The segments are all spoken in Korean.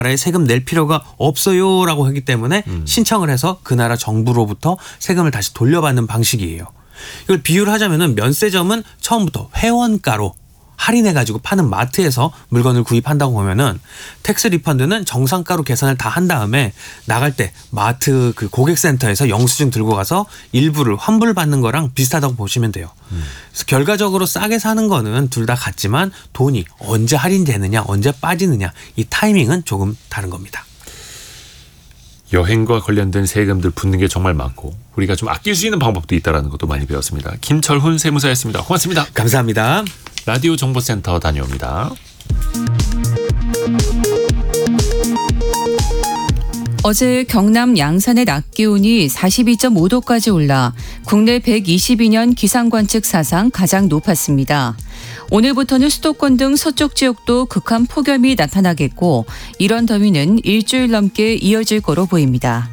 나라에 세금 낼 필요가 없어요라고 하기 때문에 신청을 해서 그 나라 정부로부터 세금을 다시 돌려받는 방식이에요. 이걸 비유를 하자면은 면세점은 처음부터 회원가로 할인해가지고 파는 마트에서 물건을 구입한다고 보면은 텍스 리펀드는 정상가로 계산을 다 한 다음에 나갈 때 마트 그 고객센터에서 영수증 들고 가서 일부를 환불받는 거랑 비슷하다고 보시면 돼요. 그래서 결과적으로 싸게 사는 거는 둘 다 같지만 돈이 언제 할인되느냐 언제 빠지느냐 이 타이밍은 조금 다른 겁니다. 여행과 관련된 세금들 붙는 게 정말 많고 우리가 좀 아낄 수 있는 방법도 있다는 것도 많이 배웠습니다. 김철훈 세무사였습니다. 고맙습니다. 감사합니다. 라디오 정보센터 다녀옵니다. 어제 경남 양산의 낮 기온이 42.5도까지 올라 국내 122년 기상관측 사상 가장 높았습니다. 오늘부터는 수도권 등 서쪽 지역도 극한 폭염이 나타나겠고 이런 더위는 일주일 넘게 이어질 거로 보입니다.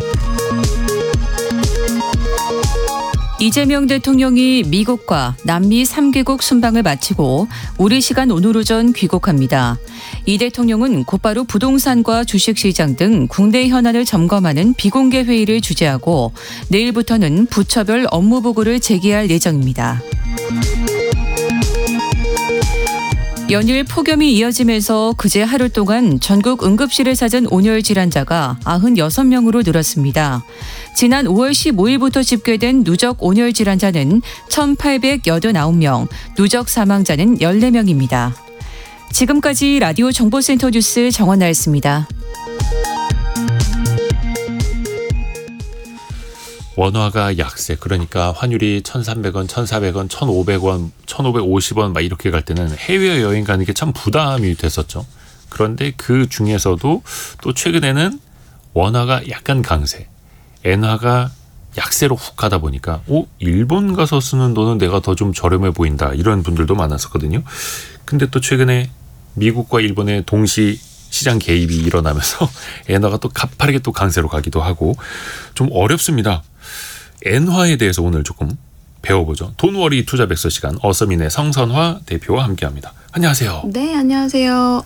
이재명 대통령이 미국과 남미 3개국 순방을 마치고 우리 시간 오늘 오전 귀국합니다. 이 대통령은 곧바로 부동산과 주식시장 등 국내 현안을 점검하는 비공개 회의를 주재하고 내일부터는 부처별 업무 보고를 제기할 예정입니다. 연일 폭염이 이어지면서 그제 하루 동안 전국 응급실을 찾은 온열 질환자가 96명으로 늘었습니다. 지난 5월 15일부터 집계된 누적 온열 질환자는 1,889명, 누적 사망자는 14명입니다. 지금까지 라디오 정보센터 뉴스 정원나였습니다. 원화가 약세, 그러니까 환율이 1,300원, 1,400원, 1,500원, 1,550원 막 이렇게 갈 때는 해외여행 가는 게 참 부담이 됐었죠. 그런데 그 중에서도 또 최근에는 원화가 약간 강세, 엔화가 약세로 훅 가다 보니까 일본 가서 쓰는 돈은 내가 더 좀 저렴해 보인다 이런 분들도 많았었거든요. 근데 또 최근에 미국과 일본의 동시 시장 개입이 일어나면서 엔화가 또 가파르게 또 강세로 가기도 하고 좀 어렵습니다. 엔화에 대해서 오늘 조금 배워보죠. 돈워리 투자 백서 시간 어서민의 성선화 대표와 함께합니다. 안녕하세요. 네, 안녕하세요.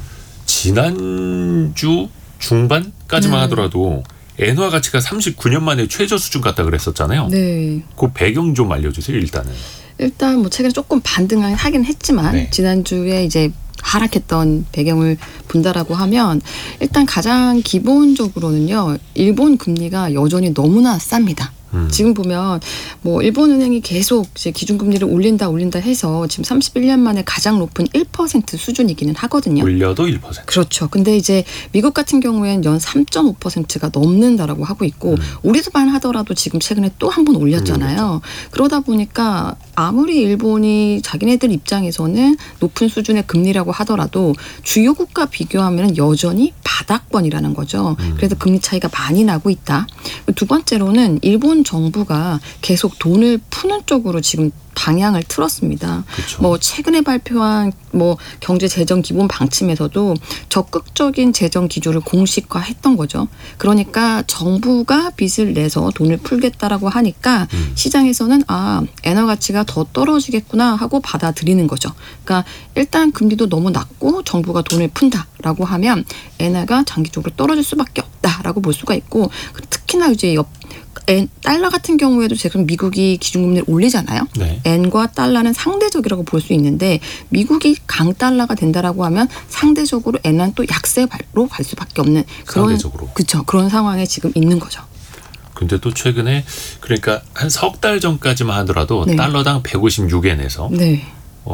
지난주 중반까지만 하더라도 엔화 가치가 39년 만에 최저 수준 같다 그랬었잖아요. 네. 그 배경 좀 알려주세요. 일단 뭐 최근에 조금 반등하긴 했지만 네. 지난주에 이제 하락했던 배경을 본다라고 하면 일단 가장 기본적으로는요. 일본 금리가 여전히 너무나 쌉니다. 지금 보면 뭐 일본은행이 계속 이제 기준금리를 올린다 해서 지금 31년 만에 가장 높은 1% 수준이기는 하거든요. 올려도 1%. 그렇죠. 근데 이제 미국 같은 경우에는 연 3.5%가 넘는다라고 하고 있고 우리도만 하더라도 지금 최근에 또 한 번 올렸잖아요. 그러다 보니까 아무리 일본이 자기네들 입장에서는 높은 수준의 금리라고 하더라도 주요 국가 비교하면 여전히 바닥권이라는 거죠. 그래서 금리 차이가 많이 나고 있다. 두 번째로는 일본 정부가 계속 돈을 푸는 쪽으로 지금 방향을 틀었습니다. 그렇죠. 뭐 최근에 발표한 뭐 경제 재정 기본 방침에서도 적극적인 재정 기조를 공식화했던 거죠. 그러니까 정부가 빚을 내서 돈을 풀겠다라고 하니까 시장에서는 엔화 가치가 더 떨어지겠구나 하고 받아들이는 거죠. 그러니까 일단 금리도 너무 낮고 정부가 돈을 푼다라고 하면 엔화가 장기적으로 떨어질 수밖에 없다라고 볼 수가 있고 특히나 이제 달러 같은 경우에도 지금 미국이 기준금리를 올리잖아요. 네. 엔과 달러는 상대적이라고 볼 수 있는데 미국이 강달러가 된다라고 하면 상대적으로 엔은 또 약세로 갈 수밖에 없는 그런 상대적으로. 그렇죠. 그런 상황에 지금 있는 거죠. 근데 또 최근에 그러니까 한 석 달 전까지만 하더라도 네. 달러당 156엔에서 네.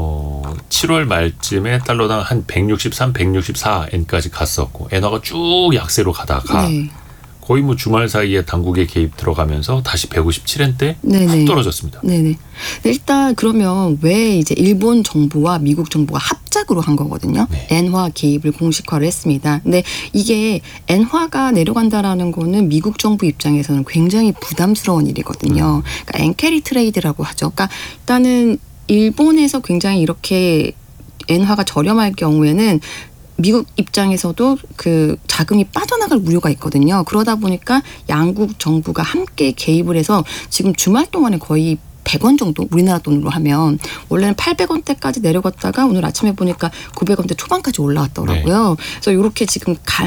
7월 말쯤에 달러당 한 163, 164엔까지 갔었고 엔화가 쭉 약세로 가다가 네. 거의 뭐 주말 사이에 당국의 개입 들어가면서 다시 157엔대 훅 떨어졌습니다. 네네. 일단 그러면 왜 이제 일본 정부와 미국 정부가 합작으로 한 거거든요. 네. 엔화 개입을 공식화를 했습니다. 근데 이게 엔화가 내려간다라는 거는 미국 정부 입장에서는 굉장히 부담스러운 일이거든요. 그러니까 엔캐리 트레이드라고 하죠. 그러니까 일단은 일본에서 굉장히 이렇게 엔화가 저렴할 경우에는 미국 입장에서도 그 자금이 빠져나갈 우려가 있거든요. 그러다 보니까 양국 정부가 함께 개입을 해서 지금 주말 동안에 거의 100원 정도 우리나라 돈으로 하면 원래는 800원대까지 내려갔다가 오늘 아침에 보니까 900원대 초반까지 올라왔더라고요. 그래서 이렇게 지금